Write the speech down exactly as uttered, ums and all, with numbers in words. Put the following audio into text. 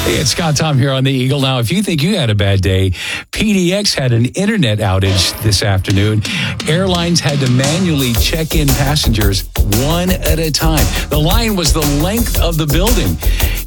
Hey, it's Scott Tom here on the Eagle. Now, if you think you had a bad day, P D X had an internet outage this afternoon. Airlines had to manually check in passengers one at a time. The line was the length of the building.